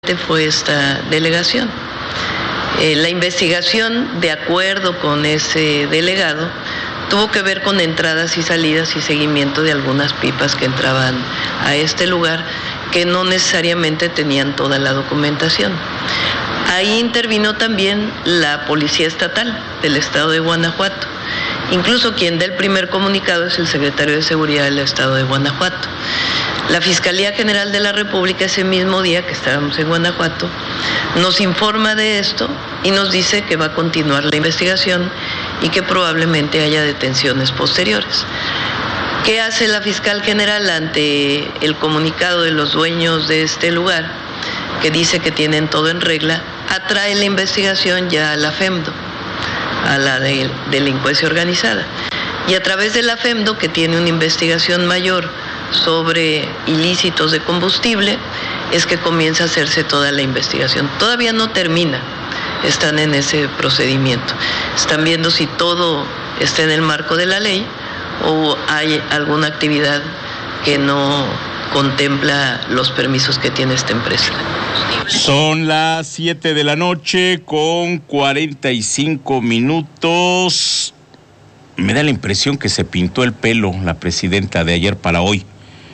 fue esta delegación. La investigación, de acuerdo con ese delegado, tuvo que ver con entradas y salidas y seguimiento de algunas pipas que entraban a este lugar, que no necesariamente tenían toda la documentación. Ahí intervino también la Policía Estatal del Estado de Guanajuato. Incluso quien da el primer comunicado es el secretario de Seguridad del Estado de Guanajuato. La Fiscalía General de la República, ese mismo día que estábamos en Guanajuato, nos informa de esto y nos dice que va a continuar la investigación y que probablemente haya detenciones posteriores. ¿Qué hace la Fiscal General ante el comunicado de los dueños de este lugar, que dice que tienen todo en regla? Atrae la investigación ya a la FEMDO, a la de delincuencia organizada. Y a través de la FEMDO, que tiene una investigación mayor sobre ilícitos de combustible, es que comienza a hacerse toda la investigación. Todavía no termina, están en ese procedimiento. Están viendo si todo está en el marco de la ley o hay alguna actividad que no contempla los permisos que tiene esta empresa. Son las 7 de la noche con 45 minutos. Me da la impresión que se pintó el pelo la presidenta de ayer para hoy.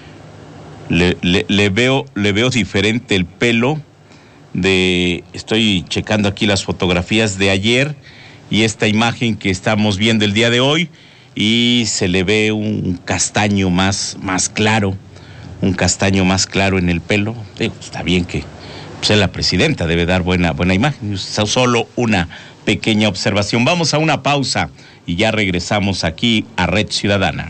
Le veo diferente el pelo. Estoy checando aquí las fotografías de ayer y esta imagen que estamos viendo el día de hoy, y se le ve un castaño más claro, en el pelo. Digo, está bien que pues, es la presidenta, debe dar buena imagen. Solo una pequeña observación. Vamos a una pausa y ya regresamos aquí a Red Ciudadana.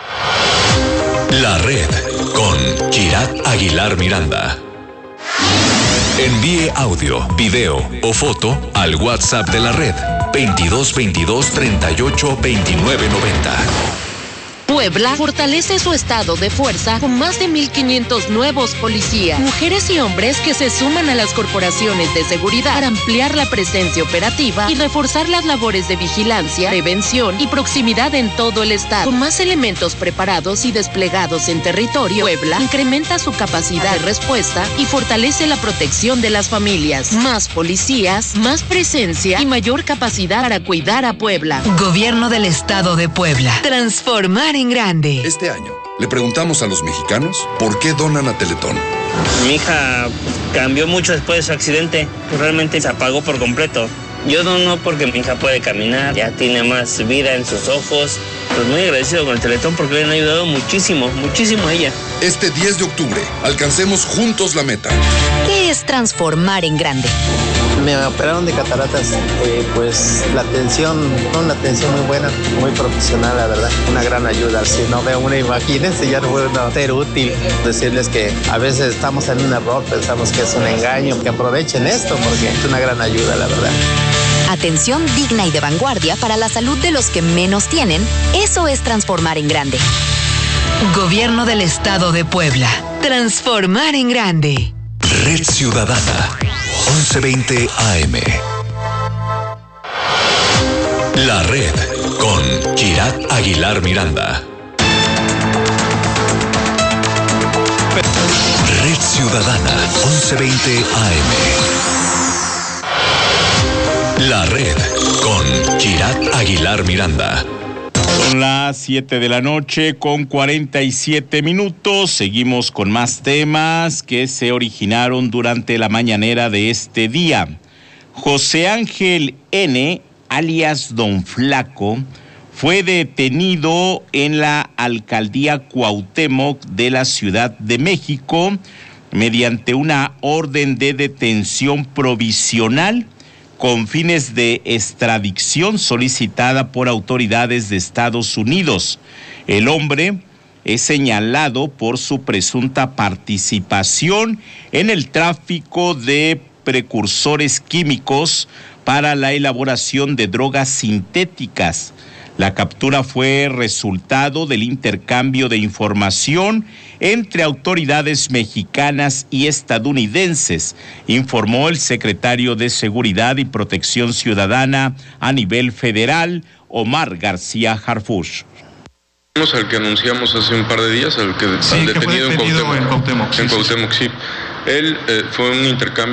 La Red con Kirat Aguilar Miranda. Envíe audio, video o foto al WhatsApp de la Red 2222 38 29 90. Puebla fortalece su estado de fuerza con más de 1,500 nuevos policías, mujeres y hombres que se suman a las corporaciones de seguridad para ampliar la presencia operativa y reforzar las labores de vigilancia, prevención y proximidad en todo el estado. Con más elementos preparados y desplegados en territorio, Puebla incrementa su capacidad de respuesta y fortalece la protección de las familias. Más policías, más presencia y mayor capacidad para cuidar a Puebla. Gobierno del Estado de Puebla. Transformar en grande. Este año le preguntamos a los mexicanos por qué donan a Teletón. Mi hija cambió mucho después de su accidente, realmente se apagó por completo. Yo dono porque mi hija puede caminar, ya tiene más vida en sus ojos. Pues muy agradecido con el Teletón porque le han ayudado muchísimo a ella. Este 10 de octubre, alcancemos juntos la meta. ¿Qué es transformar en grande? Me operaron de cataratas, pues la atención muy buena, muy profesional, la verdad, una gran ayuda. Si no veo una, imagínense, ya no puedo ser útil. Decirles que a veces estamos en un error, pensamos que es un engaño, que aprovechen esto porque es una gran ayuda, la verdad. Atención digna y de vanguardia para la salud de los que menos tienen, eso es transformar en grande. Gobierno del Estado de Puebla. Transformar en grande. Red Ciudadana, 1120 AM. La Red con Kirat Aguilar Miranda. Red Ciudadana, 1120 AM. La Red con Kirat Aguilar Miranda. Son las 7 de la noche con 47 minutos. Seguimos con más temas que se originaron durante la mañanera de este día. José Ángel N., alias Don Flaco, fue detenido en la alcaldía Cuauhtémoc de la Ciudad de México mediante una orden de detención provisional con fines de extradición solicitada por autoridades de Estados Unidos. El hombre es señalado por su presunta participación en el tráfico de precursores químicos para la elaboración de drogas sintéticas. La captura fue resultado del intercambio de información entre autoridades mexicanas y estadounidenses, informó el secretario de Seguridad y Protección Ciudadana a nivel federal, Omar García Harfuch. Al que anunciamos hace un par de días, al que sí, detenido en Cuauhtémoc. En Cuauhtémoc, en Cuauhtémoc, sí. Él fue un intercambio